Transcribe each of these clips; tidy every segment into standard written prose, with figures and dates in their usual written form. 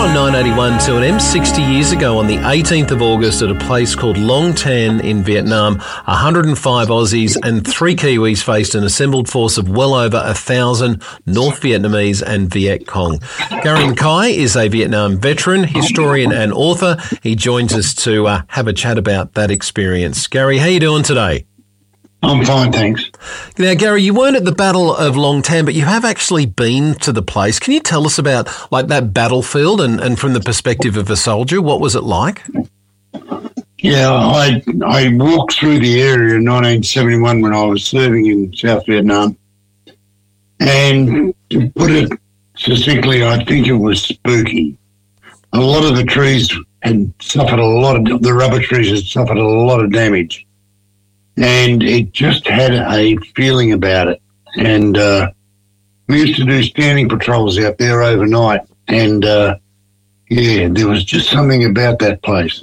on 981 2M 60 years ago on the 18th of August at a place called Long Tan in Vietnam. 105 Aussies and 3 Kiwis faced an assembled force of well over 1,000 North Vietnamese and Viet Cong. Gary Mackay is a Vietnam veteran, historian and author. He joins us to have a chat about that experience. Gary, how are you doing today? I'm fine, thanks. Now, Gary, you weren't at the Battle of Long Tan, but you have actually been to the place. Can you tell us about that battlefield and from the perspective of a soldier, what was it like? Yeah, I walked through the area in 1971 when I was serving in South Vietnam. And to put it succinctly, I think it was spooky. A lot of the trees had suffered the rubber trees had suffered a lot of damage. And it just had a feeling about it. And we used to do standing patrols out there overnight. And, there was just something about that place.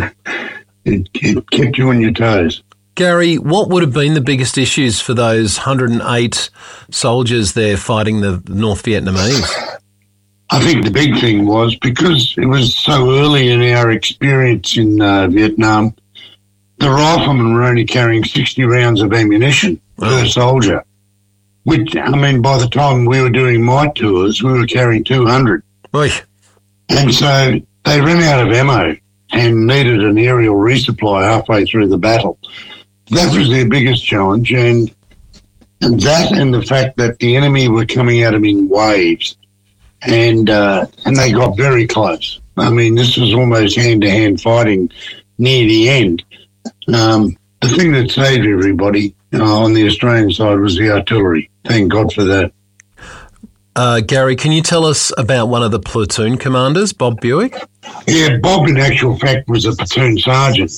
It kept you on your toes. Gary, what would have been the biggest issues for those 108 soldiers there fighting the North Vietnamese? I think the big thing was because it was so early in our experience in Vietnam, the riflemen were only carrying 60 rounds of ammunition per soldier, which, by the time we were doing my tours, we were carrying 200. Oy. And so they ran out of ammo and needed an aerial resupply halfway through the battle. That was their biggest challenge, and that and the fact that the enemy were coming at them in waves, and they got very close. This was almost hand-to-hand fighting near the end. The thing that saved everybody on the Australian side was the artillery. Thank God for that. Gary, can you tell us about one of the platoon commanders, Bob Buick? Yeah, Bob, in actual fact, was a platoon sergeant.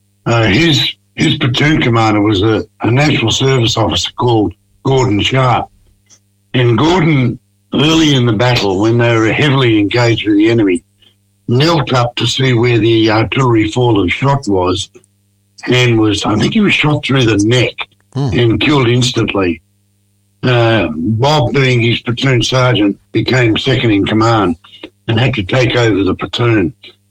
His platoon commander was a National Service officer called Gordon Sharp. And Gordon, early in the battle, when they were heavily engaged with the enemy, knelt up to see where the artillery fall of shot was, and I think he was shot through the neck and killed instantly. Bob, being his platoon sergeant, became second in command and had to take over the platoon.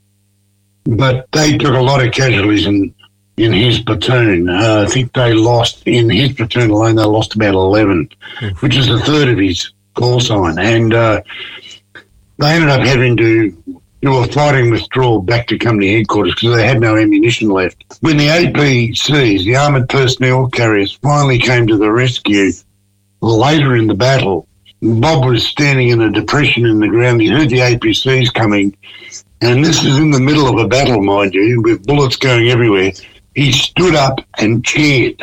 But they took a lot of casualties in his platoon. I think they lost, in his platoon alone, they lost about 11, which is a third of his call sign. And they ended up having to do a fighting withdrawal back to company headquarters because they had no ammunition left. When the APCs, the Armoured Personnel Carriers, finally came to the rescue later in the battle, Bob was standing in a depression in the ground. He heard the APCs coming, and this is in the middle of a battle, mind you, with bullets going everywhere. He stood up and cheered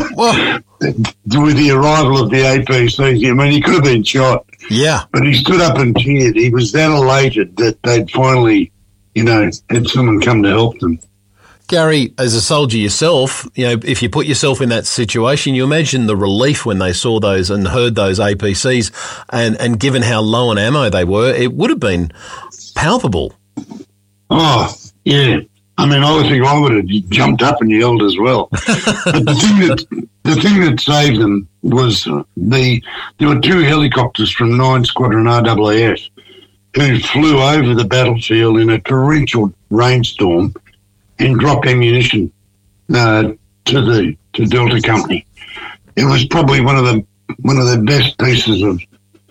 with the arrival of the APCs. He could have been shot. Yeah. But he stood up and cheered. He was that elated that they'd finally, had someone come to help them. Gary, as a soldier yourself, if you put yourself in that situation, you imagine the relief when they saw those and heard those APCs, and given how low on ammo they were, it would have been palpable. Oh, yeah. I think I would have jumped up and yelled as well. But the thing that saved them was there were 2 helicopters from 9 Squadron RAAF who flew over the battlefield in a torrential rainstorm and dropped ammunition to Delta Company. It was probably one of the best pieces of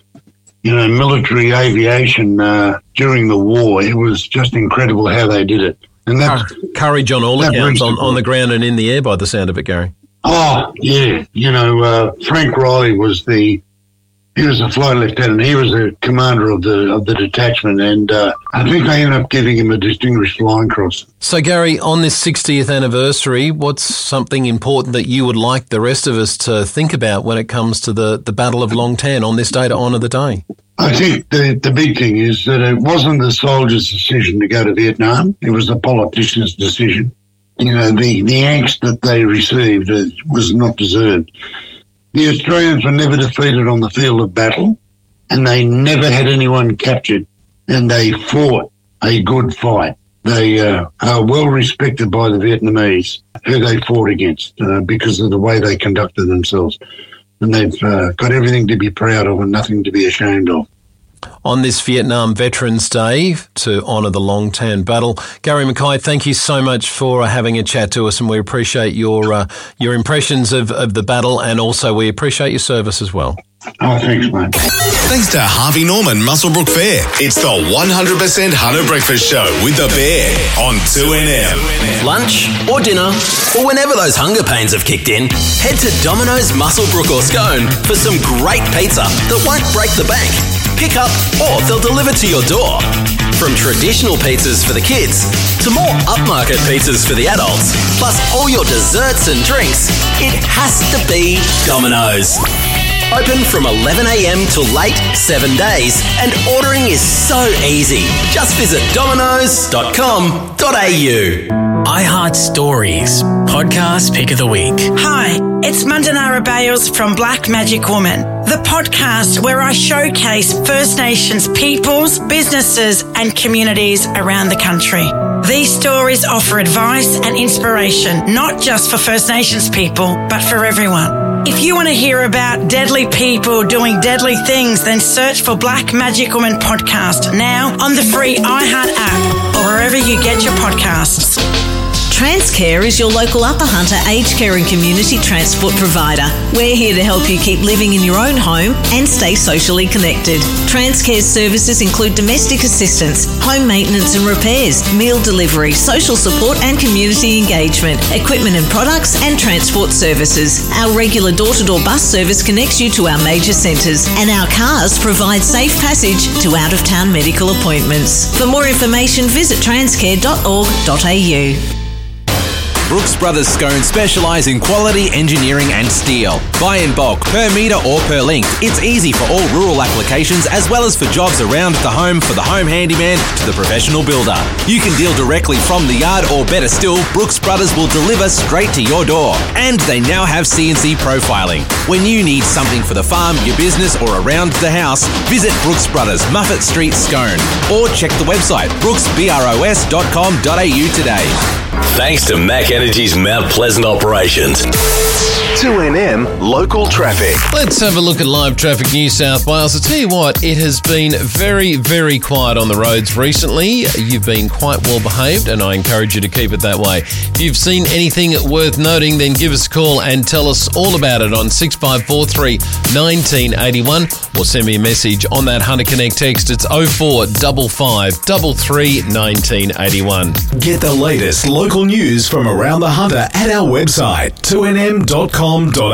military aviation during the war. It was just incredible how they did it. And that's courage on all accounts, on the ground and in the air, by the sound of it, Gary. Oh, yeah. Frank Riley was a flight lieutenant. He was the commander of the detachment, and I think they ended up giving him a Distinguished Flying Cross. So, Gary, on this 60th anniversary, what's something important that you would like the rest of us to think about when it comes to the Battle of Long Tan on this day to honour the day? I think the big thing is that it wasn't the soldiers' decision to go to Vietnam. It was the politicians' decision. The angst that they received was not deserved. The Australians were never defeated on the field of battle, and they never had anyone captured, and they fought a good fight. They are well respected by the Vietnamese who they fought against because of the way they conducted themselves. And they've got everything to be proud of and nothing to be ashamed of. on this Vietnam Veterans Day to honour the Long Tan battle. Gary Mackay, thank you so much for having a chat to us, and we appreciate your impressions of the battle, and also we appreciate your service as well. Oh, thanks, mate. Thanks to Harvey Norman Muswellbrook Fair. It's the 100% Hunter Breakfast Show with the Bear on 2NM. Lunch or dinner or whenever those hunger pains have kicked in, head to Domino's, Muswellbrook or Scone for some great pizza that won't break the bank. Pick up or they'll deliver to your door. From traditional pizzas for the kids to more upmarket pizzas for the adults, plus all your desserts and drinks, it has to be Domino's. Open from 11 a.m. till late, 7 days, and ordering is so easy. Just visit dominoes.com.au. iHeart Stories, podcast pick of the week. Hi, it's Mandanara Bales from Black Magic Woman, the podcast where I showcase First Nations peoples, businesses and communities around the country. These stories offer advice and inspiration, not just for First Nations people, but for everyone. If you want to hear about deadly people doing deadly things, then search for Black Magic Woman Podcast now on the free iHeart app or wherever you get your podcasts. Transcare is your local Upper Hunter aged care and community transport provider. We're here to help you keep living in your own home and stay socially connected. Transcare's services include domestic assistance, home maintenance and repairs, meal delivery, social support and community engagement, equipment and products and transport services. Our regular door-to-door bus service connects you to our major centres, and our cars provide safe passage to out-of-town medical appointments. For more information, visit transcare.org.au. Brooks Brothers Scone specialise in quality engineering and steel. Buy in bulk, per metre or per length. It's easy for all rural applications as well as for jobs around the home, for the home handyman to the professional builder. You can deal directly from the yard, or better still, Brooks Brothers will deliver straight to your door. And they now have CNC profiling. When you need something for the farm, your business or around the house, visit Brooks Brothers, Muffet Street, Scone. Or check the website brooksbros.com.au today. Thanks to Mac Energy's Mount Pleasant operations. 2NM Local Traffic. Let's have a look at live traffic New South Wales. I'll tell you what, it has been very, very quiet on the roads recently. You've been quite well behaved, and I encourage you to keep it that way. If you've seen anything worth noting, then give us a call and tell us all about it on 6543 1981, or send me a message on that Hunter Connect text. It's 0455 33 1981. Get the latest local news from around the Hunter at our website, 2nm.com.au.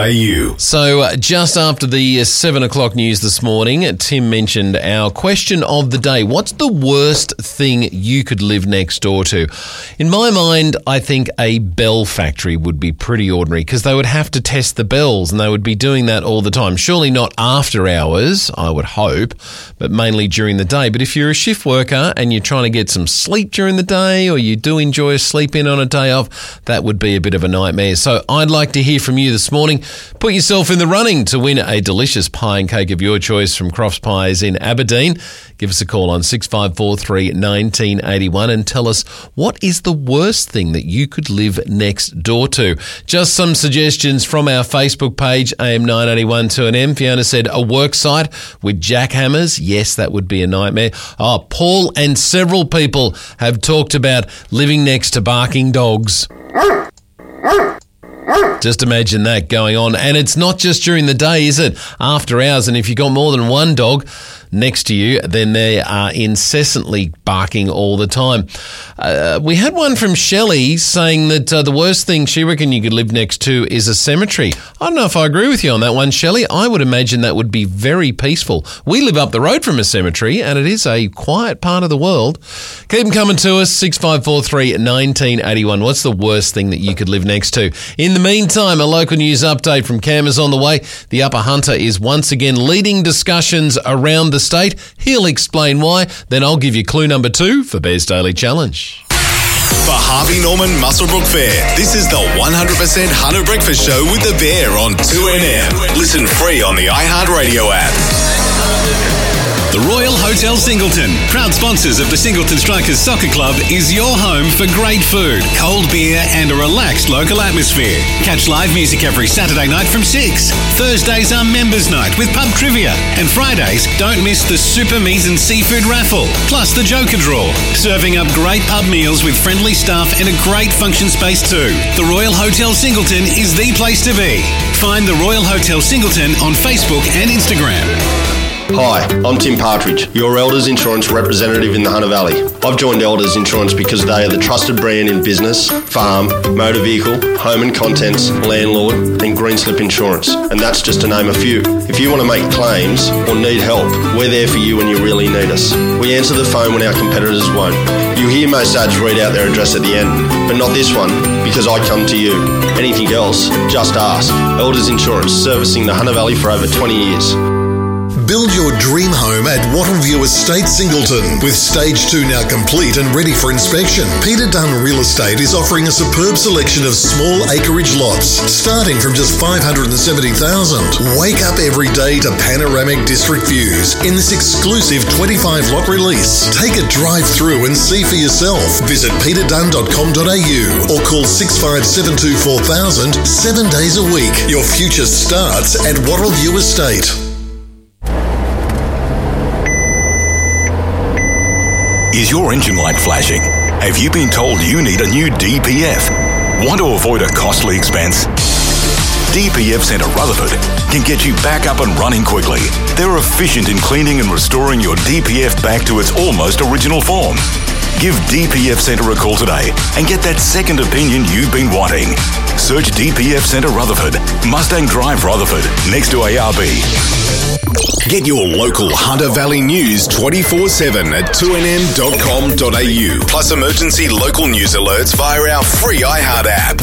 So just after the 7 o'clock news this morning, Tim mentioned our question of the day. What's the worst thing you could live next door to? In my mind, I think a bell factory would be pretty ordinary, because they would have to test the bells and they would be doing that all the time. Surely not after hours, I would hope, but mainly during the day. But if you're a shift worker and you're trying to get some sleep during the day, or you do enjoy a sleep in on a day off, that would be a bit of a nightmare. So I'd like to hear from you this morning. Put yourself in the running to win a delicious pie and cake of your choice from Crofts Pies in Aberdeen. Give us a call on 6543 1981 and tell us, what is the worst thing that you could live next door to? Just some suggestions from our Facebook page, AM981 2NM. Fiona said a work site with jackhammers. Yes, that would be a nightmare. Oh, Paul and several people have talked about living next to barking dogs. Just imagine that going on. And it's not just during the day, is it? After hours. And if you've got more than one dog next to you, then they are incessantly barking all the time. We had one from Shelley saying that the worst thing she reckoned you could live next to is a cemetery. I don't know if I agree with you on that one, Shelley. I would imagine that would be very peaceful. We live up the road from a cemetery, and it is a quiet part of the world. Keep them coming to us, 6543 1981. What's the worst thing that you could live next to? In the meantime, a local news update from Cam is on the way. The Upper Hunter is once again leading discussions around the state. He'll explain why. Then I'll give you clue number 2 for Bear's Daily Challenge. For Harvey Norman Muswellbrook Fair, this is the 100% Hunter Breakfast Show with the Bear on 2NM. Listen free on the iHeart Radio app. The Royal Hotel Singleton, proud sponsors of the Singleton Strikers Soccer Club, is your home for great food, cold beer and a relaxed local atmosphere. Catch live music every Saturday night from 6. Thursdays are members night with pub trivia. And Fridays, don't miss the Super Meat and Seafood raffle, plus the Joker draw. Serving up great pub meals with friendly staff and a great function space too. The Royal Hotel Singleton is the place to be. Find the Royal Hotel Singleton on Facebook and Instagram. Hi, I'm Tim Partridge, your Elders Insurance representative in the Hunter Valley. I've joined Elders Insurance because they are the trusted brand in business, farm, motor vehicle, home and contents, landlord and green slip insurance. And that's just to name a few. If you want to make claims or need help, we're there for you when you really need us. We answer the phone when our competitors won't. You hear most ads read out their address at the end, but not this one, because I come to you. Anything else, just ask. Elders Insurance, servicing the Hunter Valley for over 20 years. Build your dream home at Wattleview Estate Singleton. With Stage 2 now complete and ready for inspection, Peter Dunn Real Estate is offering a superb selection of small acreage lots, starting from just $570,000. Wake up every day to panoramic district views in this exclusive 25-lot release. Take a drive through and see for yourself. Visit peterdunn.com.au or call 6572 4000 7 days a week. Your future starts at Wattleview Estate. Is your engine light flashing? Have you been told you need a new DPF? Want to avoid a costly expense? DPF Centre Rutherford can get you back up and running quickly. They're efficient in cleaning and restoring your DPF back to its almost original form. Give DPF Centre a call today and get that second opinion you've been wanting. Search DPF Centre Rutherford, Mustang Drive Rutherford, next to ARB. Get your local Hunter Valley news 24/7 at 2nm.com.au. Plus emergency local news alerts via our free iHeart app.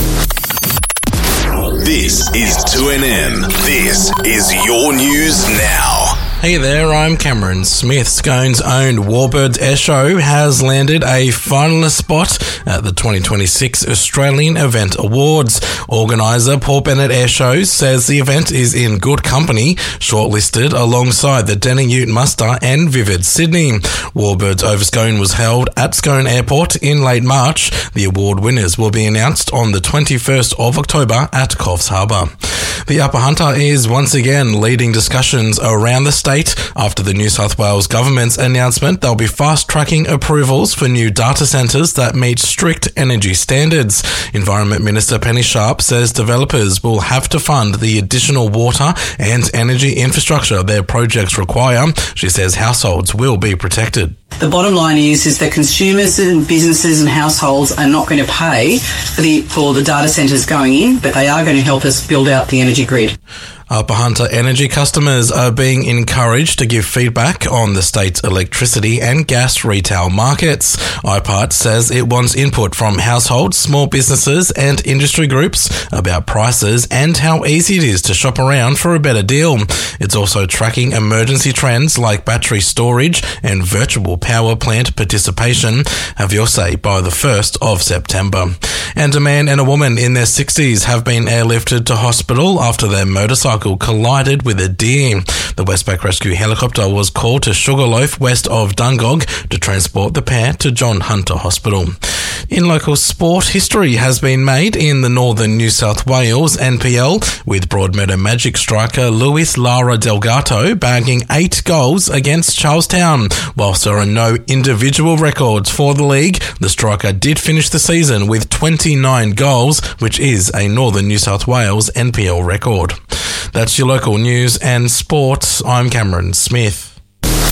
This is 2NM. This is your news now. Hey there, I'm Cameron Smith. Scone's own Warbirds Airshow has landed a finalist spot at the 2026 Australian Event Awards. Organiser Paul Bennett Airshows says the event is in good company, shortlisted alongside the Denning Ute Muster and Vivid Sydney. Warbirds over Scone was held at Scone Airport in late March. The award winners will be announced on the 21st of October at Coffs Harbour. The Upper Hunter is once again leading discussions around the state after the New South Wales government's announcement they'll be fast-tracking approvals for new data centres that meet strict energy standards. Environment Minister Penny Sharp says developers will have to fund the additional water and energy infrastructure their projects require. She says households will be protected. The bottom line is that consumers and businesses and households are not going to pay for the data centres going in, but they are going to help us build out the energy grid. Upper Hunter Energy customers are being encouraged to give feedback on the state's electricity and gas retail markets. IPART says it wants input from households, small businesses and industry groups about prices and how easy it is to shop around for a better deal. It's also tracking emergency trends like battery storage and virtual power plant participation. Have your say by the 1st of September. And a man and a woman in their 60s have been airlifted to hospital after their motorcycle collided with a deer. The Westpac Rescue helicopter was called to Sugarloaf west of Dungog to transport the pair to John Hunter Hospital. In local sport, history has been made in the Northern New South Wales NPL, with Broadmeadow Magic striker Luis Lara Delgato bagging 8 goals against Charlestown. Whilst there are no individual records for the league, the striker did finish the season with 29 goals, which is a Northern New South Wales NPL record. That's your local news and sports. I'm Cameron Smith.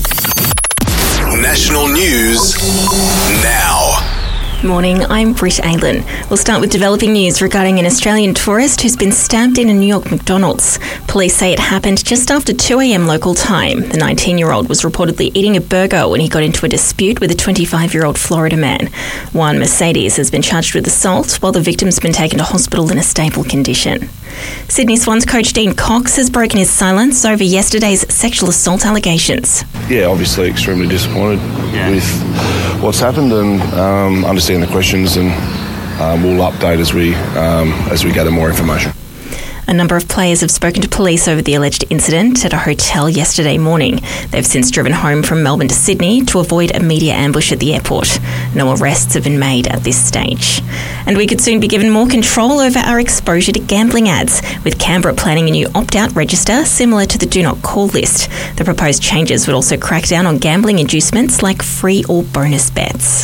National news now. Morning, I'm Britt Aylen. We'll start with developing news regarding an Australian tourist who's been stabbed in a New York McDonald's. Police say it happened just after 2 a.m. local time. The 19-year-old was reportedly eating a burger when he got into a dispute with a 25-year-old Florida man. Juan Mercedes has been charged with assault, while the victim's been taken to hospital in a stable condition. Sydney Swans coach Dean Cox has broken his silence over yesterday's sexual assault allegations. Yeah, obviously extremely disappointed with what's happened and understand the questions, and we'll update as we gather more information. A number of players have spoken to police over the alleged incident at a hotel yesterday morning. They've since driven home from Melbourne to Sydney to avoid a media ambush at the airport. No arrests have been made at this stage. And we could soon be given more control over our exposure to gambling ads, with Canberra planning a new opt-out register similar to the Do Not Call list. The proposed changes would also crack down on gambling inducements like free or bonus bets.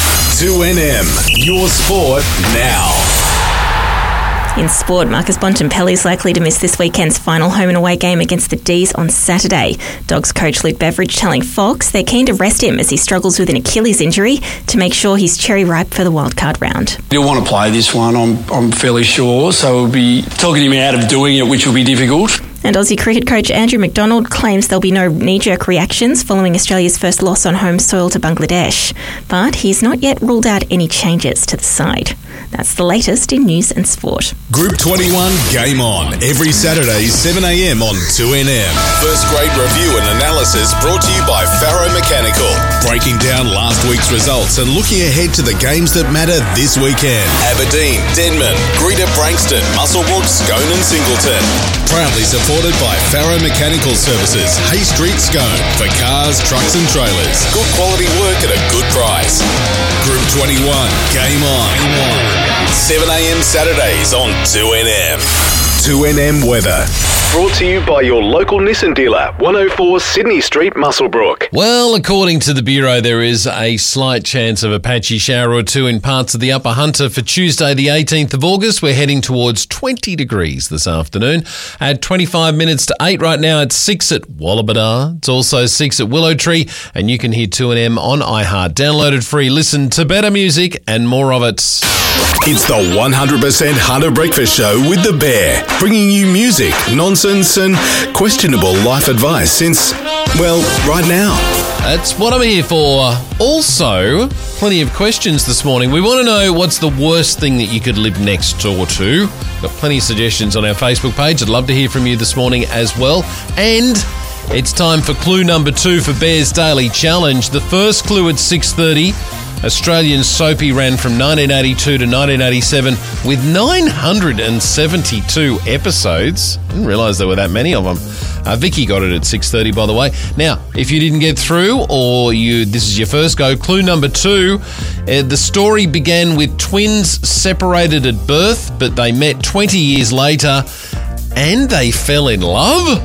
2NM, your sport now. In sport, Marcus Bontempelli is likely to miss this weekend's final home and away game against the D's on Saturday. Dogs coach Luke Beveridge telling Fox they're keen to rest him as he struggles with an Achilles injury to make sure he's cherry ripe for the wildcard round. He'll want to play this one, I'm fairly sure, so we'll be talking him out of doing it, which will be difficult. And Aussie cricket coach Andrew McDonald claims there'll be no knee-jerk reactions following Australia's first loss on home soil to Bangladesh. But he's not yet ruled out any changes to the side. That's the latest in news and sport. Group 21 Game On, every Saturday 7am on 2NM. First grade review and analysis brought to you by Faro Mechanical. Breaking down last week's results and looking ahead to the games that matter this weekend. Aberdeen, Denman, Greta Brankston, Muswellbrook, Scone and Singleton. Proudly supported by Faro Mechanical Services, Hay Street, Scone. For cars, trucks and trailers. Good quality work at a good price. Group 21 Game On. 7am Saturdays on 2NM. 2NM Weather. Brought to you by your local Nissan dealer, 104 Sydney Street, Muswellbrook. Well, according to the Bureau, there is a slight chance of a patchy shower or two in parts of the Upper Hunter for Tuesday, the 18th of August. We're heading towards 20 degrees this afternoon. At 25 minutes to 8 right now, it's 6 at Wallabadar. It's also 6 at Willow Tree, and you can hear 2NM on iHeart. Downloaded free. Listen to better music and more of it. It's the 100% Hunter Breakfast Show with The Bear, bringing you music, nonsense and questionable life advice since, well, right now. That's what I'm here for. Also, plenty of questions this morning. We want to know what's the worst thing that you could live next door to. Got plenty of suggestions on our Facebook page. I'd love to hear from you this morning as well. And it's time for clue number 2 for Bear's Daily Challenge. The first clue at 6:30. Australian soapy ran from 1982 to 1987 with 972 episodes. Didn't realise there were that many of them. Vicky got it at 6:30, by the way. Now, if you didn't get through or this is your first go, clue number 2, the story began with twins separated at birth, but they met 20 years later and they fell in love.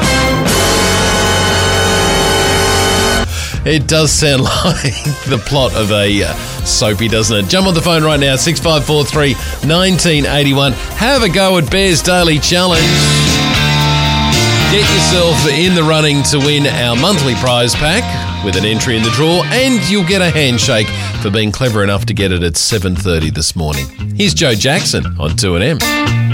It does sound like the plot of a soapy, doesn't it? Jump on the phone right now, 6543 1981. Have a go at Bear's Daily Challenge. Get yourself in the running to win our monthly prize pack with an entry in the draw, and you'll get a handshake for being clever enough to get it at 7:30 this morning. Here's Joe Jackson on 2NM.